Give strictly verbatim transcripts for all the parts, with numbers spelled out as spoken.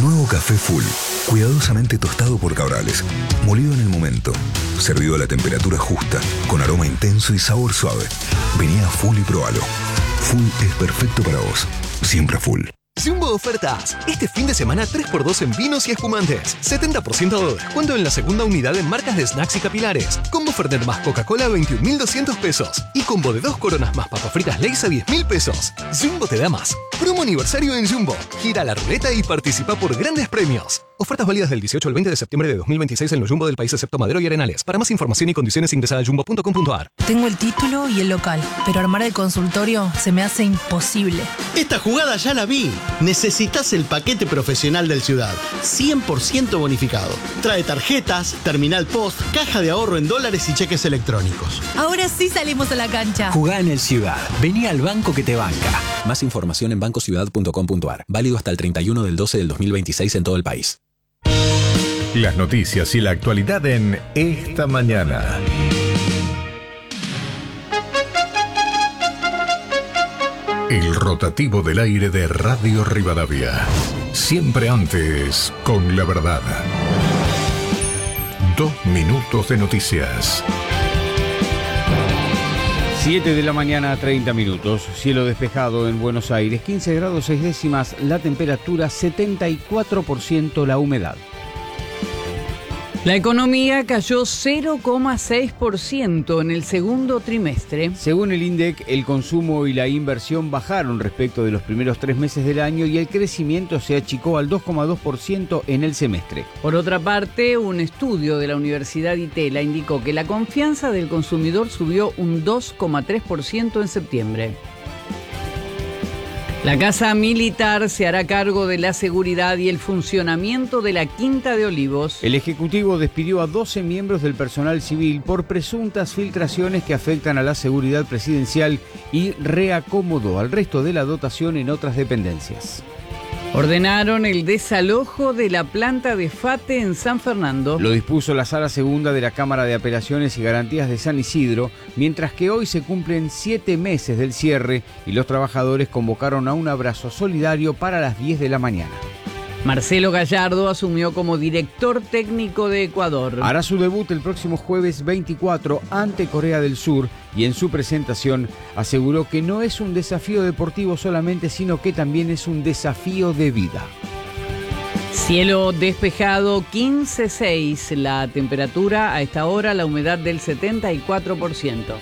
Nuevo café Full, cuidadosamente tostado por Cabrales, molido en el momento, servido a la temperatura justa, con aroma intenso y sabor suave. Vení a Full y probalo. Full es perfecto para vos, siempre Full. Jumbo Ofertas. Este fin de semana tres por dos en vinos y espumantes. setenta por ciento de descuento en la segunda unidad en marcas de snacks y capilares. Combo Fernet más Coca-Cola a veintiún mil doscientos pesos. Y combo de dos coronas más papas fritas Lay's a diez mil pesos. Jumbo te da más. Promo aniversario en Jumbo. Gira la ruleta y participa por grandes premios. Ofertas válidas del dieciocho al veinte de septiembre de dos mil veintiséis en los Jumbo del país excepto Madero y Arenales. Para más información y condiciones ingresa a jumbo punto com punto a r. Tengo el título y el local, pero armar el consultorio se me hace imposible. Esta jugada ya la vi. Necesitas el paquete profesional del Ciudad, cien por ciento bonificado. Trae tarjetas, terminal post, caja de ahorro en dólares y cheques electrónicos. Ahora sí salimos a la cancha. Jugá en el Ciudad. Vení al banco que te banca. Más información en banco ciudad punto com punto a r. Válido hasta el treinta y uno del doce del dos mil veintiséis en todo el país. Las noticias y la actualidad en Esta Mañana. El rotativo del aire de Radio Rivadavia. Siempre antes, con la verdad. Dos minutos de noticias. siete de la mañana, treinta minutos. Cielo despejado en Buenos Aires. quince grados seis décimas la temperatura, setenta y cuatro por ciento la humedad. La economía cayó cero coma seis por ciento en el segundo trimestre. Según el INDEC, el consumo y la inversión bajaron respecto de los primeros tres meses del año y el crecimiento se achicó al dos coma dos por ciento en el semestre. Por otra parte, un estudio de la Universidad Itela indicó que la confianza del consumidor subió un dos coma tres por ciento en septiembre. La Casa Militar se hará cargo de la seguridad y el funcionamiento de la Quinta de Olivos. El Ejecutivo despidió a doce miembros del personal civil por presuntas filtraciones que afectan a la seguridad presidencial y reacomodó al resto de la dotación en otras dependencias. Ordenaron el desalojo de la planta de Fate en San Fernando. Lo dispuso la Sala Segunda de la Cámara de Apelaciones y Garantías de San Isidro, mientras que hoy se cumplen siete meses del cierre y los trabajadores convocaron a un abrazo solidario para las diez de la mañana. Marcelo Gallardo asumió como director técnico de Ecuador. Hará su debut el próximo jueves veinticuatro ante Corea del Sur y en su presentación aseguró que no es un desafío deportivo solamente, sino que también es un desafío de vida. Cielo despejado, quince coma seis la temperatura, a esta hora la humedad del setenta y cuatro por ciento.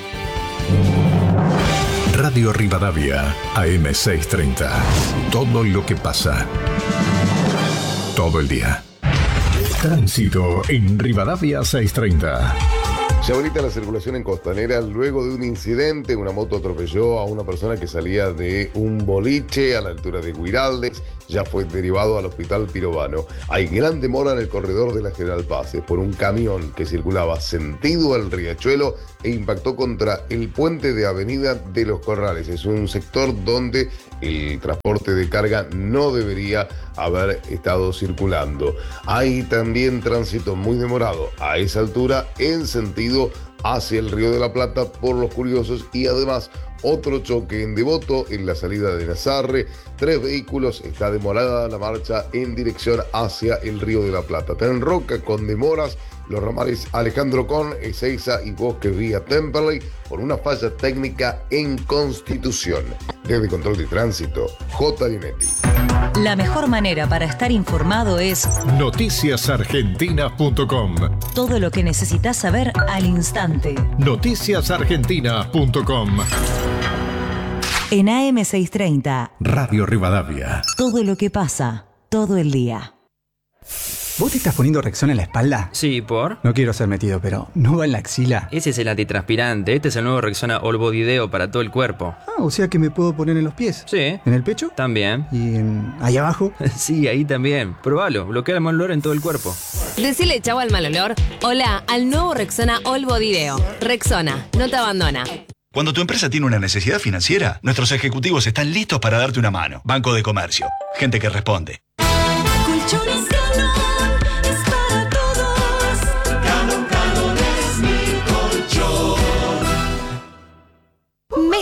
Radio Rivadavia, A M seiscientos treinta. Todo lo que pasa. Todo el día. Tránsito en Rivadavia seiscientos treinta. Ya bonita la circulación en Costanera luego de un incidente. Una moto atropelló a una persona que salía de un boliche a la altura de Guiraldes. Ya fue derivado al hospital Pirovano. Hay gran demora en el corredor de la General Paz por un camión que circulaba sentido al Riachuelo e impactó contra el puente de Avenida de los Corrales. Es un sector donde el transporte de carga no debería haber estado circulando. Hay también tránsito muy demorado a esa altura en sentido hacia el Río de la Plata por los curiosos y además otro choque en Devoto en la salida de Nazarre. Tres vehículos, está demorada la marcha en dirección hacia el Río de la Plata. Tren Roca con demoras, los ramales Alejandro Con, Ezeiza y Bosque vía Temperley por una falla técnica en Constitución. Desde Control de Tránsito, J. Linetti. La mejor manera para estar informado es noticias argentinas punto com. Todo lo que necesitas saber al instante. noticias argentinas punto com. En A M seiscientos treinta, Radio Rivadavia. Todo lo que pasa, todo el día. ¿Vos te estás poniendo Rexona en la espalda? Sí, ¿por? No quiero ser metido, pero ¿no va en la axila? Ese es el antitranspirante. Este es el nuevo Rexona All Body Deo para todo el cuerpo. Ah, o sea que me puedo poner en los pies. Sí. ¿En el pecho? También. ¿Y en... ahí abajo? Sí, ahí también. Probalo. Bloquea el mal olor en todo el cuerpo. Decile chau al mal olor. Hola al nuevo Rexona All Body Deo. Rexona, no te abandona. Cuando tu empresa tiene una necesidad financiera, nuestros ejecutivos están listos para darte una mano. Banco de Comercio. Gente que responde. Colchones Galón es para todos. Galón, Galón es mi colchón. Mes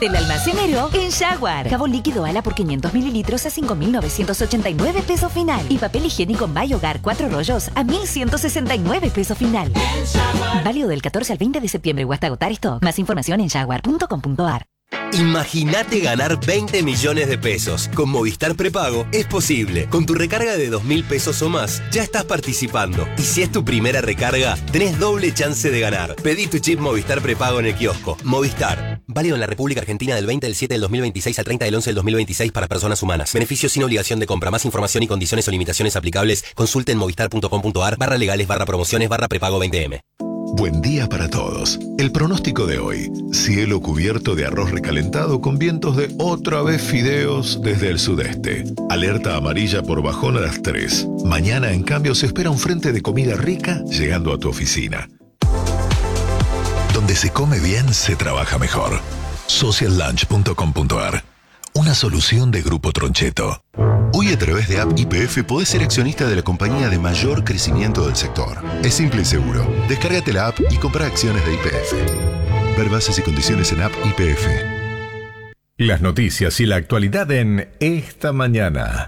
Llévate el almacenero en Jaguar. Jabón líquido Ala por quinientos mililitros a cinco mil novecientos ochenta y nueve pesos final. Y papel higiénico My Hogar cuatro rollos a mil ciento sesenta y nueve pesos final. Válido del catorce al veinte de septiembre o hasta agotar stock. Más información en jaguar punto com punto a r. Imagínate ganar veinte millones de pesos. Con Movistar Prepago es posible. Con tu recarga de dos mil pesos o más, ya estás participando. Y si es tu primera recarga, tenés doble chance de ganar. Pedí tu chip Movistar Prepago en el kiosco. Movistar. Válido en la República Argentina del veinte del siete del dos mil veintiséis al treinta del once del dos mil veintiséis para personas humanas. Beneficio sin obligación de compra. Más información y condiciones o limitaciones aplicables. Consulte en movistar punto com punto a r barra legales barra promociones barra prepago veinte eme. Buen día para todos. El pronóstico de hoy. Cielo cubierto de arroz recalentado con vientos de otra vez fideos desde el sudeste. Alerta amarilla por bajón a las tres. Mañana, en cambio, se espera un frente de comida rica llegando a tu oficina. Donde se come bien, se trabaja mejor. social lunch punto com punto a r. Una solución de Grupo Troncheto. Hoy a través de App Y P F podés ser accionista de la compañía de mayor crecimiento del sector. Es simple y seguro. Descárgate la app y compra acciones de Y P F. Ver bases y condiciones en App Y P F. Las noticias y la actualidad en Esta Mañana.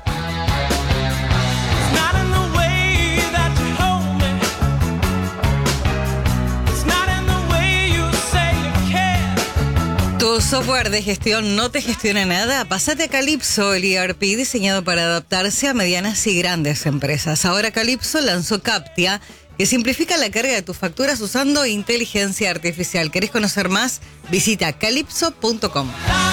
¿Tu software de gestión no te gestiona nada? Pásate a Calypso, el E R P diseñado para adaptarse a medianas y grandes empresas. Ahora Calypso lanzó Captia, que simplifica la carga de tus facturas usando inteligencia artificial. ¿Querés conocer más? Visita calypso punto com.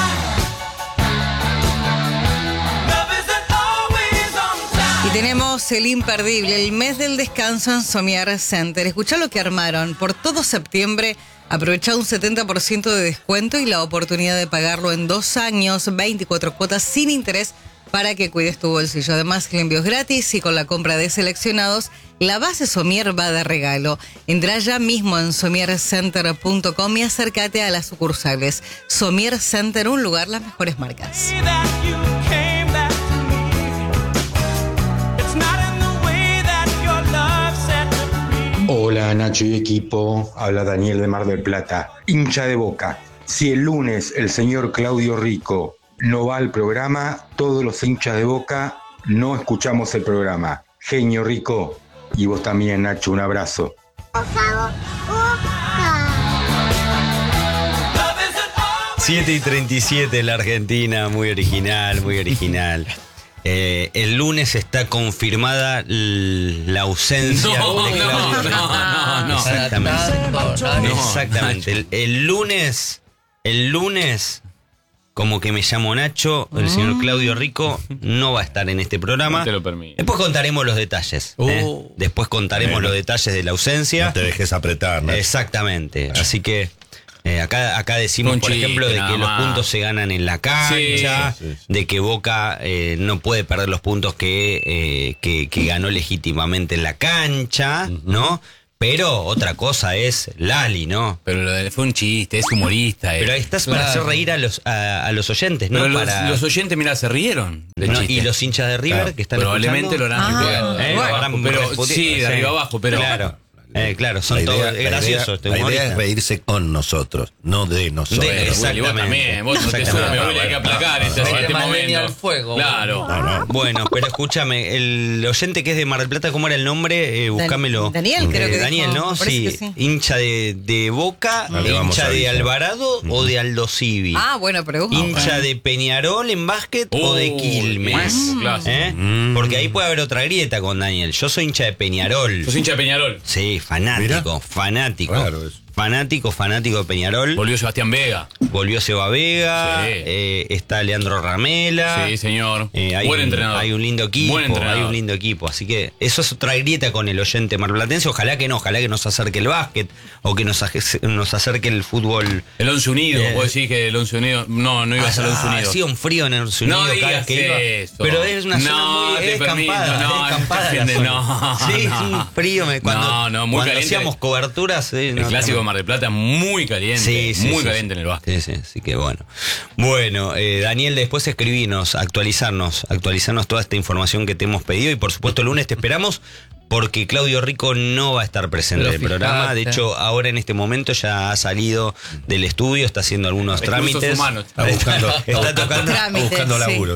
Y tenemos el imperdible, el mes del descanso en Somier Center. Escuchá lo que armaron. Por todo septiembre, aprovecha un setenta por ciento de descuento y la oportunidad de pagarlo en dos años, veinticuatro cuotas sin interés para que cuides tu bolsillo. Además, el envío es gratis y con la compra de seleccionados, la base Somier va de regalo. Entrá ya mismo en somier center punto com y acércate a las sucursales. Somier Center, un lugar, las mejores marcas. Hola Nacho y equipo, habla Daniel de Mar del Plata, hincha de Boca. Si el lunes el señor Claudio Rico no va al programa, todos los hinchas de Boca no escuchamos el programa. Genio Rico, y vos también Nacho, un abrazo. siete y treinta y siete en la Argentina, muy original, muy original. Eh, el lunes está confirmada l- la ausencia No, de Claudio. no, no, no. Exactamente. No, Exactamente. El, el lunes, el lunes, como que me llamo Nacho, el señor Claudio Rico no va a estar en este programa. No te lo permito. Después contaremos los detalles. ¿eh? Uh. Después contaremos Bueno. los detalles de la ausencia. No te dejes apretar, Nacho. Exactamente. Así que eh, acá, acá decimos, Un por chiste, ejemplo, de nada que los más. puntos se ganan en la cancha, Sí, sí, sí. de que Boca eh, no puede perder los puntos que, eh, que, que ganó legítimamente en la cancha, ¿no? Pero otra cosa es Lali, ¿no? Pero lo de- fue un chiste, es humorista. Pero ahí estás para hacer reír a los, a, a los oyentes, ¿no? Pero los, para... los oyentes, mira, se rieron del No, chiste. y los hinchas de River Claro, que están probablemente escuchando. lo harán repudiar. Eh, Bueno, lo harán pero repudiar. sí, de arriba abajo, pero- Claro, eh, claro, son La idea- todos la idea- graciosos. este La idea humorista. es reírse con nosotros, no de nosotros. De- exactamente. Vos no te Exactamente. subas, me voy a ir a aplacar este, No, este no, momento. fuego. Claro. Bueno, pero escúchame, el oyente que es de Mar del Plata, ¿cómo era el nombre? Eh, buscámelo. Daniel, creo que Daniel, dijo. ¿no? Me parece Sí. que sí. Hincha de, de Boca, No le vamos hincha a de avisar. Alvarado o de Aldo Civi. Ah, bueno, pregunta. Hincha de Peñarol en básquet o de Uy, Quilmes. bueno, clásico. ¿Eh? Porque ahí puede haber otra grieta con Daniel. Yo soy hincha de Peñarol. ¿Sos hincha de Peñarol? Sí, fanático, fanático. Fanático, fanático de Peñarol. Volvió Sebastián Vega. Volvió Seba Vega. Sí. eh, está Leandro Ramela. Sí, señor. Eh, hay, Buen un, entrenador. hay un lindo equipo. Buen entrenador. Hay un lindo equipo. Así que eso es otra grieta con el oyente marplatense. Ojalá que no, ojalá que nos acerque el básquet o que nos, aje- nos acerque el fútbol. El Once Unido. Eh, Vos decís que el Once Unido. No, no ibas al Once Ah, Unido. hacía un frío en el Once Unido No cada digas vez que iba. eso. Pero es una No, zona muy te es permito, acampada, no, es acampada la no, zona. no, Sí, no. es un frío. Me, cuando No, no, muy cuando caliente. hacíamos coberturas. eh, El no, clásico de no. Mar del Plata muy caliente. Sí, sí, muy sí, caliente sí. en el básquet. Sí, sí, así que bueno. Bueno, eh, Daniel, después escribinos, actualizarnos, actualizarnos toda esta información que te hemos pedido y por supuesto el lunes te esperamos porque Claudio Rico no va a estar presente en el Pero programa. De fíjate. hecho, ahora en este momento ya ha salido del estudio, está haciendo algunos Recursos trámites. humanos. Está buscando, está tocando, Trámites, buscando sí. laburo.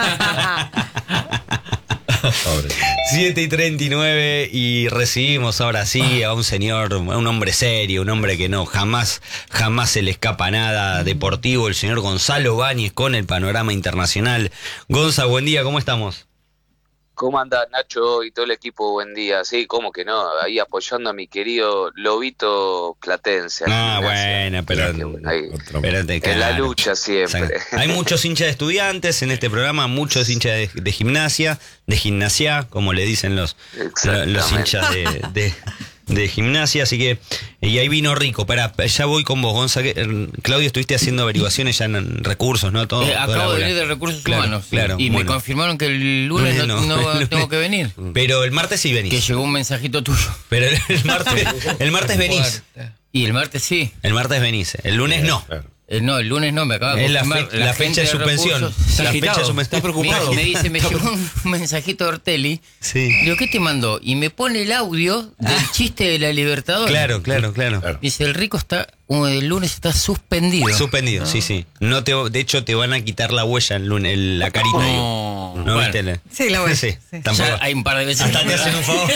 siete y treinta y nueve y recibimos ahora sí a un señor, a un hombre serio, un hombre que no, jamás, jamás se le escapa nada deportivo, el señor Gonzalo Báñez con el panorama internacional. Gonza, buen día, ¿cómo estamos? ¿Cómo anda Nacho y todo el equipo? Buen día. Sí, cómo que no, ahí apoyando a mi querido Lobito Platense. Ah, bueno, pero, Ahí, pero te- en la claro. lucha siempre. Hay muchos hinchas de Estudiantes en este programa, muchos hinchas de, de gimnasia, de gimnasia, como le dicen los, lo- los hinchas de, de, de gimnasia, así que, y ahí vino Rico. Pará, ya voy con vos, Gonza. que, eh, Claudio, estuviste haciendo averiguaciones ya en recursos, ¿no? Todo, Eh, toda acabo la de bola. venir de Recursos Claro, Humanos claro, y me bueno. confirmaron que el lunes no, Lunes no, no el lunes. tengo que venir. Pero el martes sí venís. Que llegó un mensajito tuyo. Pero el, el martes, el martes venís. Y el martes sí. El martes venís. El lunes no. Eh, no, el lunes no, me acaba de Es la confirmar. fe- la gente fecha de suspensión. Recursos. La fecha de suspensión. Está preocupado. Me, me dice, me llegó un mensajito de Ortelli. Sí. Digo, ¿qué te mandó? Y me pone el audio del chiste de la Libertadores. Claro, claro, claro. Dice, el Rico está, uh, el lunes está suspendido. Suspendido, sí, sí. No te, de hecho, te van a quitar la huella el lunes, el- la carita. No. digo. ¿No Bueno. viste? la- Sí, la huella, Sí, sí. tampoco. Ya hay un par de veces. Hasta te hacen un favor.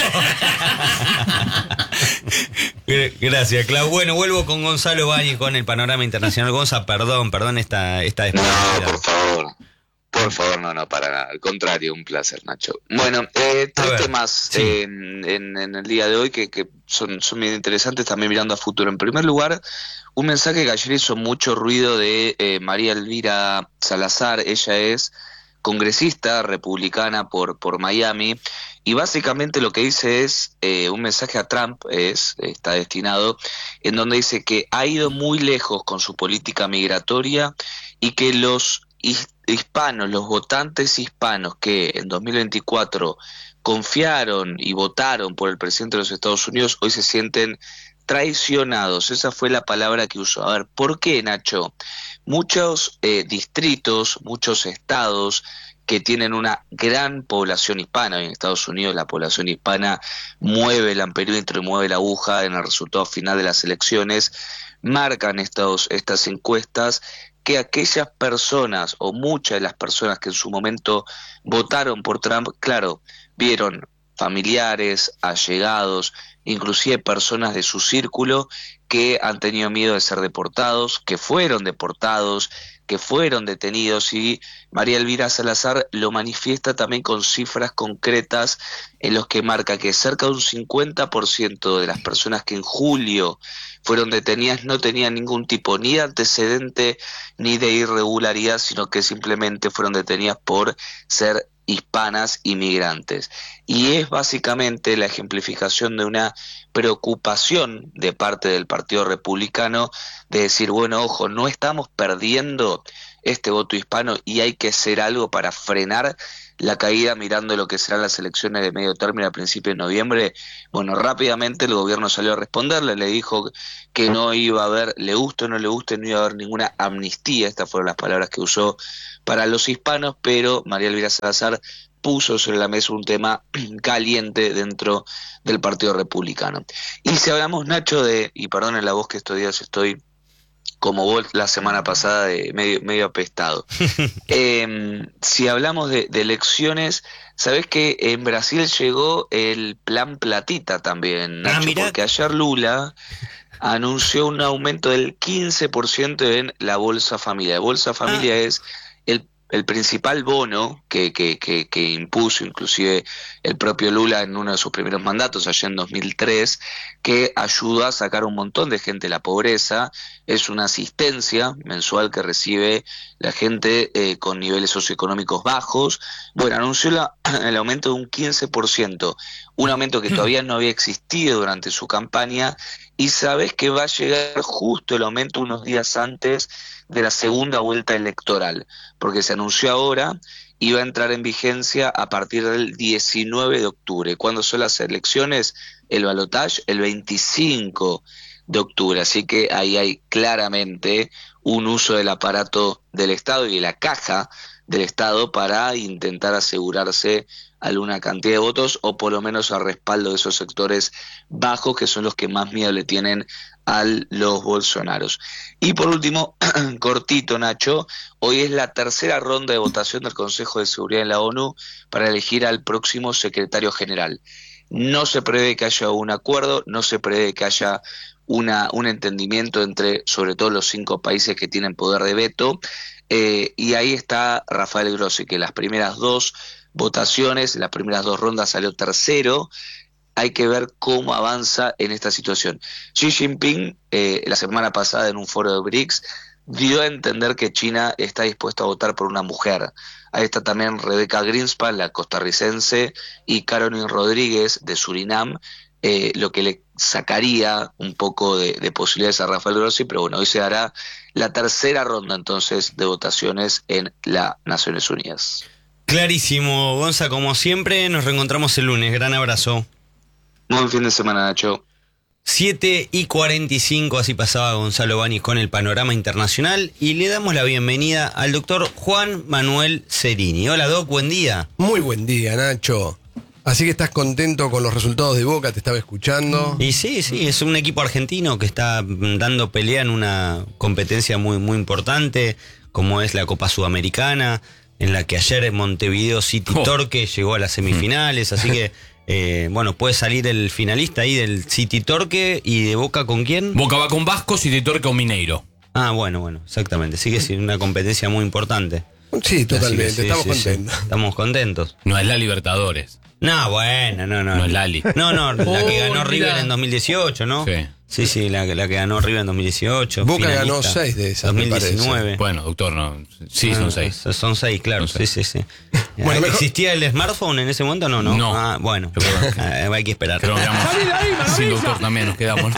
Gra- Gracias, Clau. Bueno, vuelvo con Gonzalo Báñez con el panorama internacional. Gonza, perdón, perdón esta, esta despedida. Por favor, por favor, no, no, para nada. Al contrario, un placer, Nacho. Bueno, eh, tres ver, temas sí. eh, en, en- en el día de hoy que, que son, son bien interesantes, también mirando a futuro. En primer lugar, un mensaje que ayer hizo mucho ruido de eh, María Elvira Salazar. Ella es congresista republicana por, por Miami, y básicamente lo que dice es eh, un mensaje a Trump, es está destinado, en donde dice que ha ido muy lejos con su política migratoria y que los his- hispanos, los votantes hispanos que en dos mil veinticuatro confiaron y votaron por el presidente de los Estados Unidos, hoy se sienten traicionados. Esa fue la palabra que usó. A ver, ¿por qué, Nacho? Muchos eh, distritos, muchos estados que tienen una gran población hispana, en Estados Unidos la población hispana mueve el amperímetro y mueve la aguja en el resultado final de las elecciones, marcan estos, estas encuestas que aquellas personas o muchas de las personas que en su momento votaron por Trump, claro, vieron familiares, allegados, inclusive personas de su círculo que han tenido miedo de ser deportados, que fueron deportados, que fueron detenidos, y María Elvira Salazar lo manifiesta también con cifras concretas en los que marca que cerca de un cincuenta por ciento de las personas que en julio fueron detenidas no tenían ningún tipo ni de antecedente ni de irregularidad, sino que simplemente fueron detenidas por ser hispanas inmigrantes. Y es básicamente la ejemplificación de una preocupación de parte del Partido Republicano de decir, bueno, ojo, no estamos perdiendo este voto hispano y hay que hacer algo para frenar la caída mirando lo que serán las elecciones de medio término a principios de noviembre. Bueno, rápidamente el gobierno salió a responderle, le dijo que no iba a haber, le guste o no le guste, no iba a haber ninguna amnistía, estas fueron las palabras que usó para los hispanos, pero María Elvira Salazar puso sobre la mesa un tema caliente dentro del Partido Republicano. Y si hablamos, Nacho, de, y perdonen la voz que estos días estoy como vos la semana pasada, de medio, medio apestado. eh, si hablamos de, de elecciones, ¿sabés que en Brasil llegó el plan platita también, Nacho? Ah, porque ayer Lula anunció un aumento del quince por ciento en la Bolsa Familia. La Bolsa Familia Ah. es el el principal bono que, que, que, que impuso inclusive el propio Lula en uno de sus primeros mandatos, allá en dos mil tres, que ayudó a sacar un montón de gente de la pobreza. Es una asistencia mensual que recibe la gente eh, con niveles socioeconómicos bajos. Bueno, anunció la, el aumento de un quince por ciento, un aumento que todavía no había existido durante su campaña, y sabes que va a llegar justo el aumento unos días antes de la segunda vuelta electoral, porque se anunció ahora y va a entrar en vigencia a partir del diecinueve de octubre. ¿Cuándo son las elecciones? El balotaje, el veinticinco de octubre. Así que ahí hay claramente un uso del aparato del Estado y de la caja del Estado para intentar asegurarse alguna cantidad de votos o por lo menos al respaldo de esos sectores bajos que son los que más miedo le tienen a los Bolsonaros. Y por último, cortito Nacho, hoy es la tercera ronda de votación del Consejo de Seguridad en la ONU para elegir al próximo secretario general. No se prevé que haya un acuerdo, no se prevé que haya una, un entendimiento entre sobre todo los cinco países que tienen poder de veto, eh, y ahí está Rafael Grossi, que las primeras dos votaciones, las primeras dos rondas salió tercero. Hay que ver cómo avanza en esta situación. Xi Jinping, eh, la semana pasada en un foro de B R I C S, dio a entender que China está dispuesta a votar por una mujer. Ahí está también Rebeca Greenspan, la costarricense, y Caroline Rodríguez, de Surinam, eh, lo que le sacaría un poco de, de posibilidades a Rafael Grossi, pero bueno, hoy se dará la tercera ronda entonces de votaciones en las Naciones Unidas. Clarísimo, Gonza, como siempre, nos reencontramos el lunes. Gran abrazo. Buen fin de semana, Nacho. siete y cuarenta y cinco, así pasaba Gonzalo Báñez con el panorama internacional y le damos la bienvenida al doctor Juan Manuel Cerini. Hola, Doc, buen día. Muy buen día, Nacho. Así que estás contento con los resultados de Boca, te estaba escuchando. Y sí, sí, es un equipo argentino que está dando pelea en una competencia muy, muy importante, como es la Copa Sudamericana, en la que ayer en Montevideo City oh. Torque llegó a las semifinales, así que Eh, bueno, puede salir el finalista ahí del City Torque. ¿Y de Boca con quién? Boca va con Vasco, City Torque con Mineiro. Ah, bueno, bueno, exactamente. Sigue siendo una competencia muy importante. Sí, totalmente, sí, estamos sí, contentos. Sí, estamos contentos. No es la Libertadores. No, bueno, no, no. No es Lali. No, no, la oh, que ganó mira. River en dos mil dieciocho, ¿no? Sí. Sí, sí, la, la que ganó River en dos mil dieciocho. Boca finalista, ganó seis de esas, dos mil diecinueve. Bueno, doctor, no. Sí, Ah, son seis. Son seis, claro. Son seis. Sí, sí, sí. Bueno, mejor- ¿Existía el smartphone en ese momento? No, no. No. Ah, bueno, ah, hay que esperar. Creo que vamos. Sí, doctor, también nos quedamos.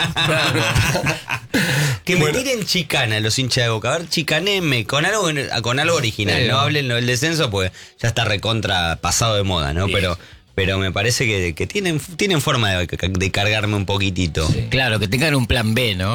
Que me tiren chicana los hinchas de Boca. A ver, chicaneme con algo, con algo original. No hablen del descenso, pues ya está recontra pasado de moda, ¿no? Bien. Pero pero me parece que, que tienen, tienen forma de, de cargarme un poquito. Sí. Claro, que tengan un plan B, ¿no?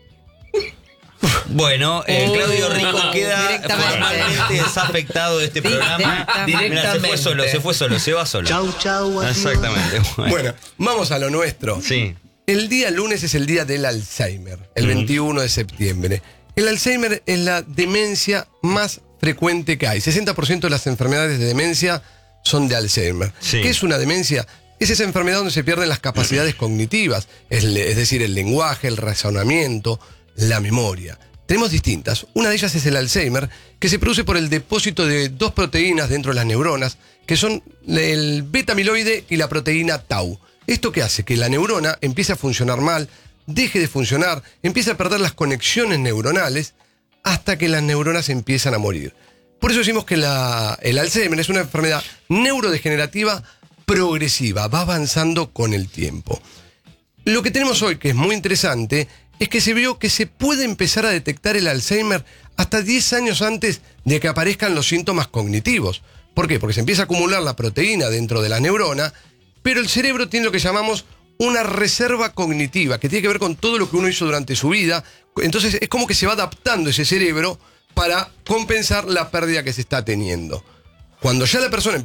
Bueno, eh, Oh, Claudio Rico queda directamente. formalmente desafectado de este programa. Mira, se fue solo, se fue solo, se va solo. Chau, chau, adiós. Exactamente. Bueno. Bueno, vamos a lo nuestro. Sí. El día lunes es el día del Alzheimer, el Mm. veintiuno de septiembre. El Alzheimer es la demencia más frecuente que hay. sesenta por ciento de las enfermedades de demencia son de Alzheimer. Sí. ¿Qué es una demencia? Es esa enfermedad donde se pierden las capacidades cognitivas, es, le- es decir, el lenguaje, el razonamiento, la memoria. Tenemos distintas. Una de ellas es el Alzheimer, que se produce por el depósito de dos proteínas dentro de las neuronas, que son el beta-amiloide y la proteína tau. ¿Esto qué hace? Que la neurona empiece a funcionar mal, deje de funcionar, empiece a perder las conexiones neuronales hasta que las neuronas empiezan a morir. Por eso decimos que la- el Alzheimer es una enfermedad neurodegenerativa progresiva, va avanzando con el tiempo. Lo que tenemos hoy, que es muy interesante, es que se vio que se puede empezar a detectar el Alzheimer hasta diez años antes de que aparezcan los síntomas cognitivos. ¿Por qué? Porque se empieza a acumular la proteína dentro de la neurona, pero el cerebro tiene lo que llamamos una reserva cognitiva, que tiene que ver con todo lo que uno hizo durante su vida. Entonces es como que se va adaptando ese cerebro para compensar la pérdida que se está teniendo. Cuando ya la persona